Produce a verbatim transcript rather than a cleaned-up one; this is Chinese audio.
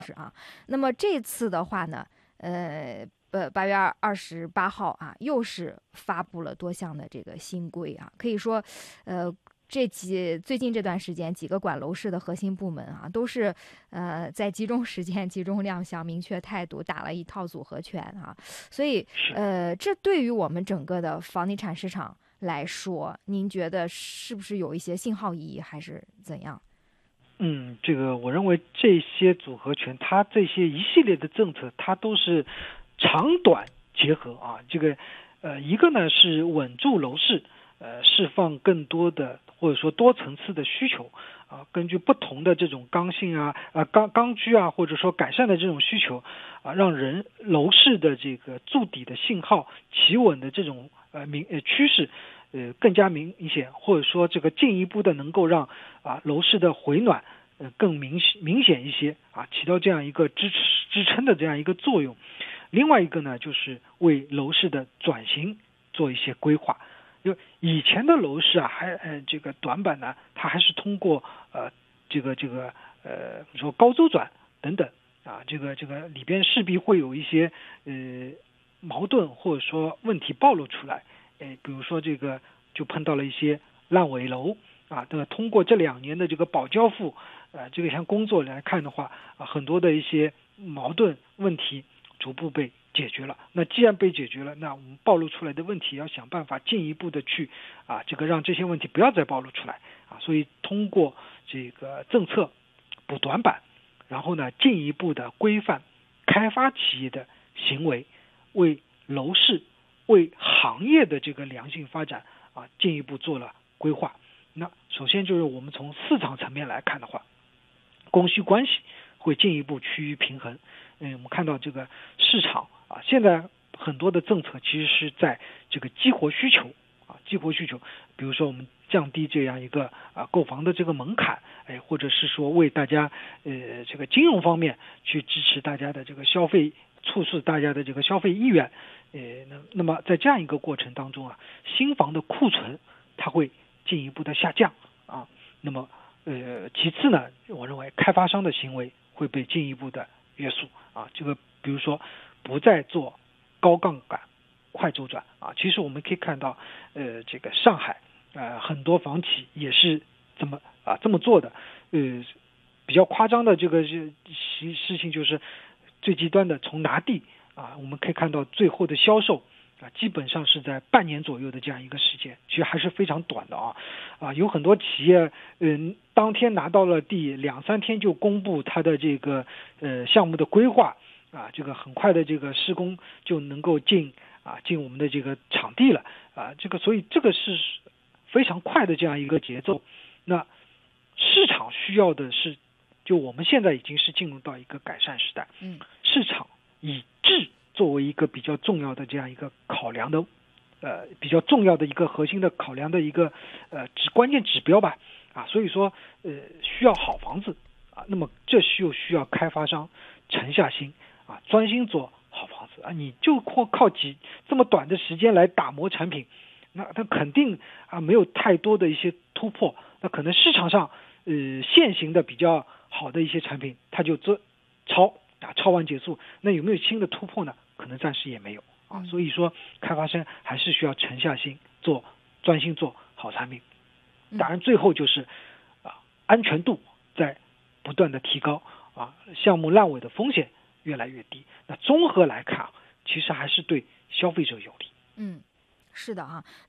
是啊。那么这次的话呢，呃，呃，八月二二十八号啊，又是发布了多项的这个新规啊，可以说，呃。这几最近这段时间，几个管楼市的核心部门啊，都是呃在集中时间、集中亮相、明确态度，打了一套组合拳啊。所以呃，这对于我们整个的房地产市场来说，您觉得是不是有一些信号意义，还是怎样？ 嗯，这个我认为这些组合拳，它这些一系列的政策，它都是长短结合啊。这个呃，一个呢是稳住楼市，呃，释放更多的或者说多层次的需求啊，根据不同的这种刚性啊、啊刚刚需啊，或者说改善的这种需求啊，让人楼市的这个筑底的信号、企稳的这种呃明呃趋势。呃，更加明显，或者说这个进一步的能够让啊楼市的回暖呃更明明显一些啊，起到这样一个支持支撑的这样一个作用。另外一个呢，就是为楼市的转型做一些规划。就以前的楼市啊，还呃这个短板呢，它还是通过呃这个这个呃说高周转等等啊，这个这个里边势必会有一些呃矛盾或者说问题暴露出来。诶，比如说这个就碰到了一些烂尾楼啊，对吧？通过这两年的这个保交付，呃，这个项工作来看的话，啊，很多的一些矛盾问题逐步被解决了。那既然被解决了，那我们暴露出来的问题要想办法进一步的去啊，这个让这些问题不要再暴露出来啊。所以通过这个政策补短板，然后呢，进一步的规范开发企业的行为，为楼市。为行业的这个良性发展啊，进一步做了规划。那首先就是我们从市场层面来看的话，供需关系会进一步趋于平衡。嗯，我们看到这个市场啊，现在很多的政策其实是在这个激活需求啊，激活需求。比如说我们降低这样一个啊购房的这个门槛，哎，或者是说为大家呃这个金融方面去支持大家的这个消费，促使大家的这个消费意愿。呃，那那么在这样一个过程当中啊，新房的库存它会进一步的下降啊。那么呃，其次呢，我认为开发商的行为会被进一步的约束啊。这个比如说不再做高杠杆、快周转啊。其实我们可以看到，呃，这个上海呃很多房企也是这么啊这么做的。呃，比较夸张的这个事事情就是最极端的从拿地。啊，我们可以看到最后的销售啊，基本上是在半年左右的这样一个时间，其实还是非常短的啊。啊，有很多企业，嗯，当天拿到了地，两三天就公布它的这个呃项目的规划啊，这个很快的这个施工就能够进啊进我们的这个场地了啊，这个所以这个是非常快的这样一个节奏。那市场需要的是，就我们现在已经是进入到一个改善时代， 嗯， 市场以质作为一个比较重要的这样一个考量的，呃，比较重要的一个核心的考量的一个呃指关键指标吧，啊，所以说呃需要好房子啊，那么这就需要开发商沉下心啊，专心做好房子啊，你就靠靠几这么短的时间来打磨产品，那它肯定啊没有太多的一些突破，那可能市场上呃现行的比较好的一些产品，它就这超。啊，超完结束，那有没有新的突破呢？可能暂时也没有啊。所以说，开发商还是需要沉下心做，专心做好产品。当然，最后就是啊，安全度在不断的提高啊，项目烂尾的风险越来越低。那综合来看，其实还是对消费者有利。 嗯。是的啊，